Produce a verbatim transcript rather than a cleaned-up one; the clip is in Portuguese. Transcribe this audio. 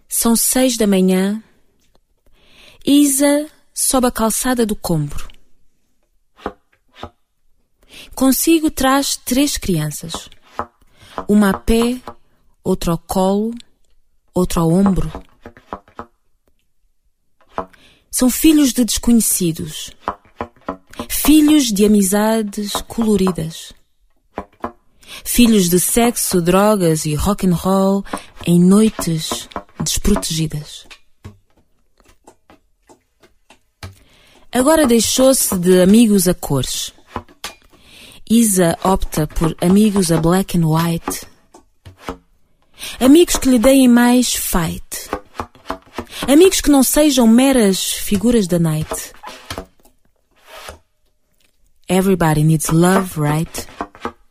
São seis da manhã. Isa sobe a calçada do Combro. Consigo traz três crianças. Uma a pé, outra ao colo, outra ao ombro. São filhos de desconhecidos. Filhos de amizades coloridas. Filhos de sexo, drogas e rock and roll em noites desprotegidas. Agora deixou-se de amigos a cores. Isa opta por amigos a black and white. Amigos que lhe deem mais fight. Amigos que não sejam meras figuras da night. Everybody needs love, right?